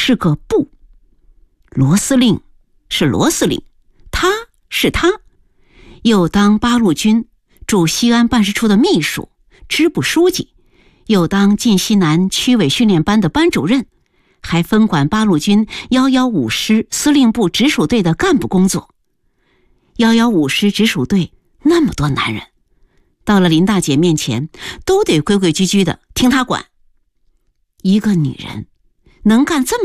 是个部，罗司令是罗司令，他是他，又当八路军驻西安办事处的秘书、支部书记，又当晋西南区委训练班的班主任，还分管八路军115师司令部直属队的干部工作。115师直属队那么多男人，到了林大姐面前都得规规矩矩的听她管。一个女人能干这么